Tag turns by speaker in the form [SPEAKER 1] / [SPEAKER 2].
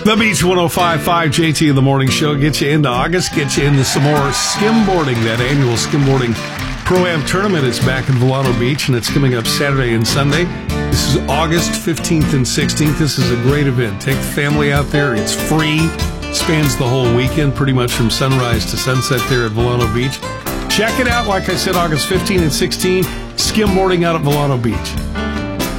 [SPEAKER 1] The Beach 105.5 JT in the Morning Show. Get you into August, get you into some more skimboarding. That annual skimboarding Pro-Am tournament is back in Volano Beach, and it's coming up Saturday and Sunday. This is August 15th and 16th. This is a great event. Take the family out there. It's free. Spans the whole weekend, pretty much from sunrise to sunset there at Volano Beach. Check it out. Like I said, August 15 and 16, skimboarding out at Volano Beach.